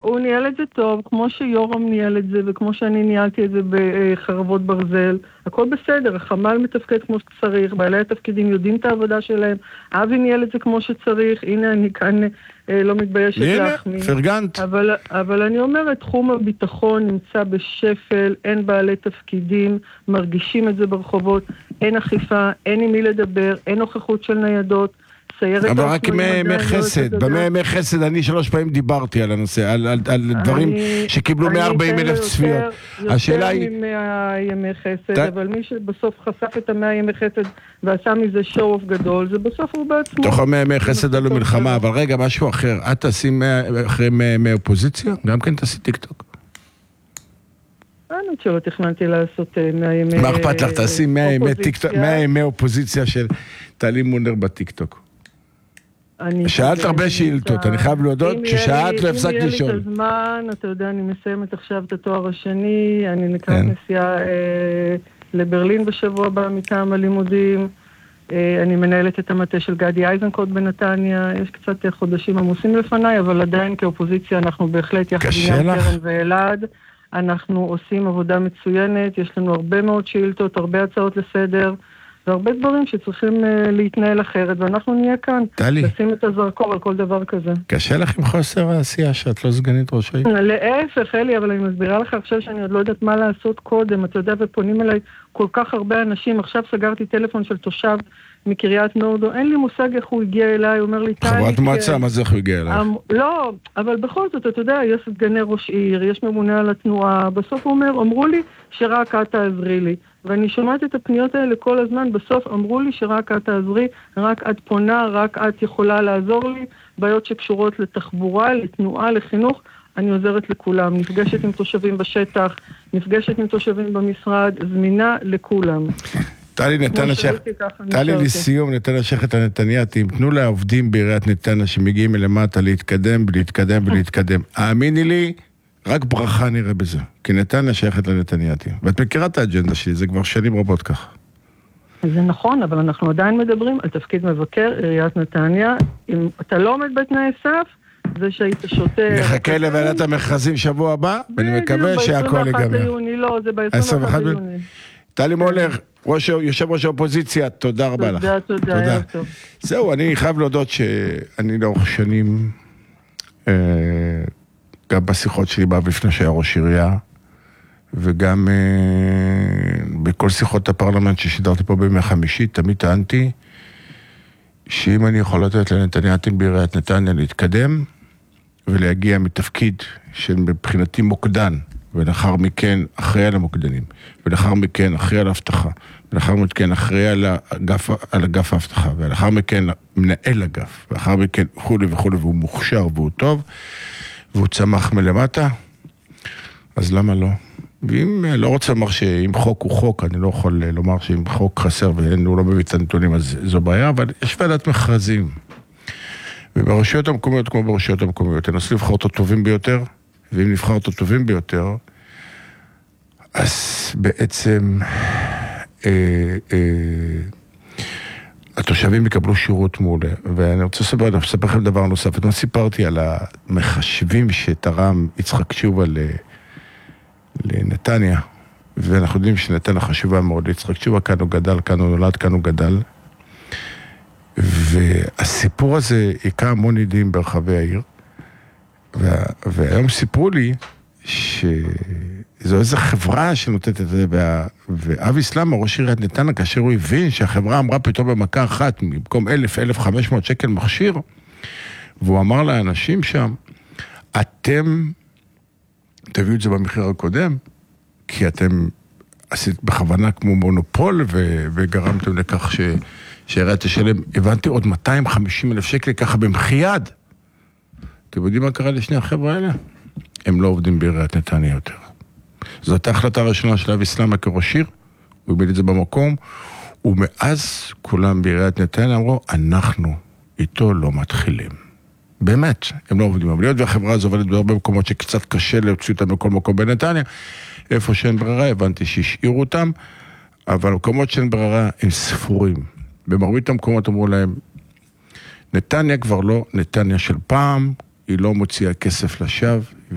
הוא ניהל את זה טוב, כמו שיורם ניהל את זה, וכמו שאני ניהלתי את זה בחרבות ברזל. הכל בסדר, החמ"ל מתפקד כמו שצריך, בעלי התפקידים יודעים את העבודה שלהם, אבי ניהל את זה כמו שצריך, הנה אני כאן לא מתביישת להחמיא. פרגנת. אבל אני אומרת, תחום הביטחון נמצא בשפל, אין בעלי תפקידים, מרגישים את זה ברחובות, אין אכיפה, אין עם מי לדבר, אין נוכחות של ניידות, אבל רק ימי חסד, בימי חסד אני 3 פעמים דיברתי על הנושא, על דברים שקיבלו 140,000 צפיות. השאלה היא... יותר מ100 ימי חסד, אבל מי שבסוף חשף את 100 ימי חסד ועשה מזה שואו-אוף גדול, זה בסוף הוא בעצמו. תוך 100 ימי חסד עלו מלחמה, אבל רגע, משהו אחר. את תעשי אחרי 100 ימי אופוזיציה? גם כן תעשי טיקטוק. אני שלא תכננתי לעשות 100 ימי... מה אכפת לך? תעשי 100 ימי אופוזיציה של טלי מונר בטיקטוק. שאלת הרבה שאילתות, אני חייב להודות ששאלת לא הפסקתי לשאול. אם יהיה לי את הזמן, אתה יודע, אני מסיימת עכשיו את התואר השני, אני לקראת נסיעה לברלין בשבוע הבא מטעם הלימודים, אני מנהלת את המטה של גדי איזנקוט בנתניה, יש קצת חודשים עמוסים לפניי, אבל עדיין כאופוזיציה אנחנו בהחלט יחד עם קרן ואלעד, אנחנו עושים עבודה מצוינת, יש לנו הרבה מאוד שאילתות, הרבה הצעות לסדר, והרבה דברים שצריכים להתנהל אחרת, ואנחנו נהיה כאן, לשים את הזרקור על כל דבר כזה. קשה לך עם חוסר העשייה שאת לא סגנית ראש העיר? להפך, אלי, אבל אני מסבירה לך עכשיו שאני עוד לא יודעת מה לעשות קודם, אתה יודע, ופונים אליי כל כך הרבה אנשים, עכשיו סגרתי טלפון של תושב מקריית נורדו, אין לי מושג איך הוא הגיע אליי, הוא אומר לי, חברת מועצה, מה זה איך הוא הגיע אליי? לא, אבל בכל זאת, אתה יודע, יש סגני ראש עיר, יש ממונה על התנועה, בסוף הוא אומר, אמרו לי שרק את תעזרי לי, ואני שומעת את הפניות האלה כל הזמן, בסוף אמרו לי שרק את תעזרי, רק את פונה, רק את יכולה לעזור לי, בעיות שקשורות לתחבורה, לתנועה, לחינוך, אני עוזרת לכולם, נפגשת עם תושבים בשטח, נפגשת עם תושבים במשרד, זמינה לכולם. טלי לסיום, נתניה שייכת הנתנייתים, תנו לעובדים בעיריית נתניה שמגיעים מלמטה להתקדם ולהתקדם ולהתקדם. האמיני לי, רק ברכה נראה בזה, כי נתניה שייכת לנתנייתים. ואת מכירה את האג'נדה שלי, זה כבר שנים רבות כך. זה נכון, אבל אנחנו עדיין מדברים על תפקיד מבקר עיריית נתניה. אם אתה לא עומד בתנאי סף, זה שהיית שוטה... נחכה לוועדת המכרזים שבוע הבא, ואני מקווה שהכל ייגמר. לא, זה ב-21 ביוני. טלי מולר, יושב ראש האופוזיציה, תודה רבה לך. תודה. זהו, אני חייב להודות שאני לאורך שנים, גם בשיחות שלי בא בפני שהיה ראש עירייה, וגם בכל שיחות הפרלמנט ששידרתי פה בימי חמישי, תמיד טענתי שאם אני יכול לתת לנתנייתים בעיריית נתניה להתקדם, ולהגיע מתפקיד שבבחינתי מוקדן, ולאחר מכן אחראי על המוקדנים, ולאחר מכן אחראי על האבטחה, ולאחר מכן אחראי על אגף האבטחה, ולאחר מכן מנהל אגף, ולאחר מכן וכו' וכו', והוא מוכשר והוא טוב, והוא צמח מלמטה, אז למה לא? ואם לא רוצה לומר שאם חוק הוא חוק, אני לא יכול לומר שאם חוק חסר והוא לא מביא את הנתונים, אז זו בעיה, אבל יש ועדת מכרזים. וברשויות המקומיות, כמו ברשויות המקומיות, תנסו לבחור את הטובים ביותר, ואם נבחר את הטובים ביותר, אז בעצם התושבים יקבלו שירות מעולה. ואני רוצה לספר לכם דבר נוסף. אתם סיפרתי על המחשבים שתרם יצחק תשובה לנתניה, ואנחנו יודעים שנתניה חשובה מאוד. יצחק תשובה כאן הוא גדל, כאן הוא נולד, כאן הוא גדל. והסיפור הזה היכה המון עדים ברחבי העיר, והיום סיפרו לי שזו איזו חברה שנותנת את זה, ואבי סלאמה, ראש עיריית נתניה, כאשר הוא הבין שהחברה אמרה פתאום במכה אחת, במקום 1,000-1,500 שקל מכשיר, והוא אמר לאנשים שם, אתם תביאו את זה במחיר הקודם, כי אתם עשית בכוונה כמו מונופול, וגרמתם לכך שעיריית תשלם, הבנתי עוד 250,000 שקל ככה במחי יד. אתם יודעים מה קרה לשני החבר'ה האלה? הם לא עובדים בעיריית נתניה יותר. זאת ההחלטה הראשונה של אבי סלאמה כראש עיר, הוא הביא את זה במקום, ומאז כולם בעיריית נתניה אמרו, אנחנו איתו לא מתחילים. באמת, הם לא עובדים. אבל להיות והחברה הזו עובדת בהרבה מקומות שקצת קשה להוציא אותם בכל מקום בנתניה, איפה שאין ברירה, הבנתי שהשאירו אותם, אבל מקומות שאין ברירה הם ספורים. במרבית המקומות אמרו להם, נתניה כבר לא נתניה של פעם, היא לא מוציאה כסף לשווא,